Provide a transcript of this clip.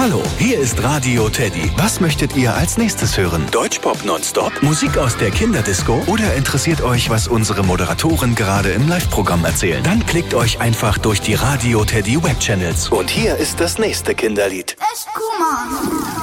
Hallo, hier ist Radio Teddy. Was möchtet ihr als nächstes hören? Deutschpop nonstop? Musik aus der Kinderdisco? Oder interessiert euch, was unsere Moderatoren gerade im Live-Programm erzählen? Dann klickt euch einfach durch die Radio Teddy Webchannels. Und hier ist das nächste Kinderlied. Eskuman.